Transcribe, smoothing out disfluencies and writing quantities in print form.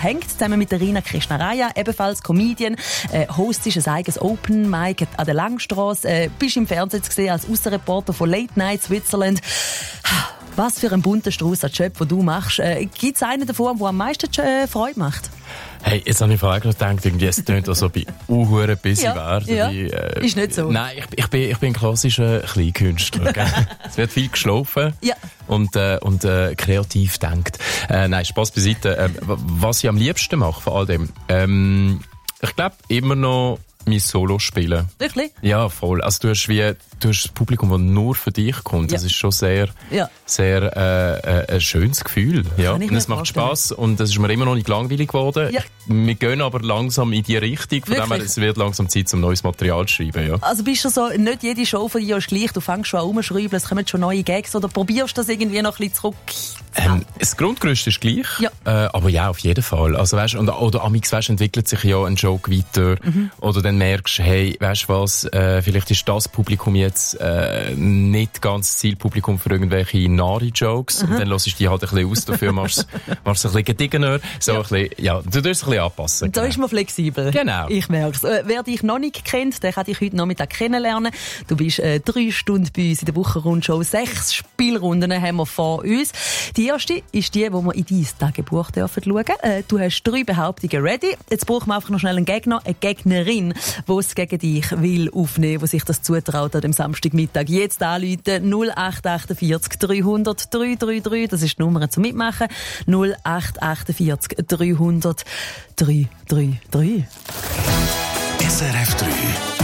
hängt zusammen mit der Rina Krishnaraya, ebenfalls Comedian. Host ist ein eigenes Open Mic an der Langstrasse. Bist im Fernsehen zu sehen als Aussenreporter von Late Night Switzerland. Was für ein bunter Strauß an Job, den du machst. Gibt es einen davon, der am meisten Freude macht? Hey, jetzt habe ich vorher gedacht, irgendwie, es tönt auch so bei Uhuren busy werden. Ja. Ist nicht so. Nein, ich bin ein klassischer Kleinkünstler. Es wird viel geschlafen und kreativ denkt. Nein, Spass beiseite. Was ich am liebsten mache von all dem, ich glaube immer noch mein Solo spielen. Wirklich? Ja, voll. Also du hast das Publikum, das nur für dich kommt. Das ist schon sehr ein schönes Gefühl. Ja. Und es macht Spass und es ist mir immer noch nicht langweilig geworden. Ja. Wir gehen aber langsam in die Richtung. Von dem her, es wird langsam Zeit, um neues Material zu schreiben. Ja. Also bist du so, nicht jede Show von dir ist gleich, du fängst schon an rumschreiben, es kommen schon neue Gags oder probierst du das irgendwie noch ein bisschen zurück? Das Grundgerüst ist gleich, aber ja, auf jeden Fall. Also, weißt, oder amix, weißt, entwickelt sich ja ein Joke weiter, oder dann merkst, hey, weißt was, vielleicht ist das Publikum jetzt nicht ganz das Zielpublikum für irgendwelche Nari-Jokes, und dann hörst du die halt ein bisschen aus, dafür machst du es ein bisschen gediegener, so ein bisschen, ja, du darfst es ein bisschen anpassen. Da ist man flexibel. Genau. Ich merke es. Wer dich noch nicht kennt, der kann dich heute Nachmittag kennenlernen. Du bist 3 Stunden bei uns in der Wochenrundshow. 6 Spielrunden haben wir vor uns. Die erste ist die, wo wir in dein Tagebuch schauen dürfen. Du hast 3 Behauptungen ready. Jetzt brauchen wir einfach noch schnell einen Gegner, eine Gegnerin, die es gegen dich will aufnehmen, die sich das zutraut an dem Samstagmittag. Jetzt anrufen 0848 300 333. Das ist die Nummer zum Mitmachen. 0848 300 333. SRF 3